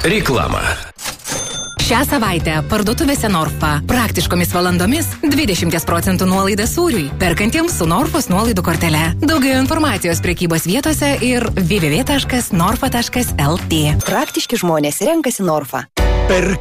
Reklama. Šią savaitę parduotuvėse Norfa praktiškomis valandomis 20% nuolaida sūriui, perkantiems su Norfos nuolaidų kortele. Daugiau informacijos prekybos vietose ir www.norfa.lt. Praktiški žmonės renkasi Norfa. Per